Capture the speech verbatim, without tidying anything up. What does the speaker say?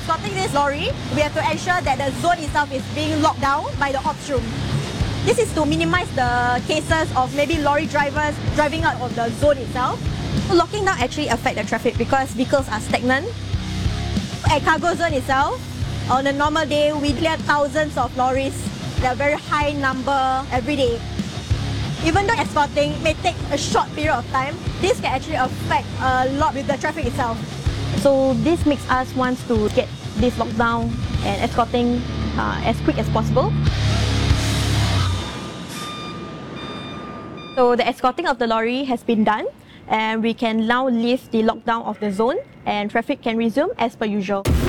escorting this lorry, we have to ensure that the zone itself is being locked down by the ops room. This is to minimize the cases of maybe lorry drivers driving out of the zone itself. So locking down actually affects the traffic because vehicles are stagnant. At cargo zone itself, on a normal day, we clear thousands of lorries. They're a very high number every day. Even though escorting may take a short period of time, this can actually affect a lot with the traffic itself. So this makes us want to get this locked down and escorting uh, as quick as possible. So the escorting of the lorry has been done, and we can now lift the lockdown of the zone and traffic can resume as per usual.